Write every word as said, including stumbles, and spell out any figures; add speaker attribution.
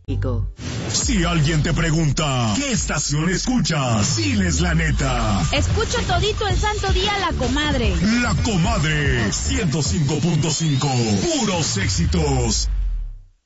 Speaker 1: Si alguien te pregunta, ¿qué estación escuchas? Diles la neta.
Speaker 2: Escucho todito el santo día La Comadre.
Speaker 1: La Comadre, ciento cinco punto cinco, puros éxitos.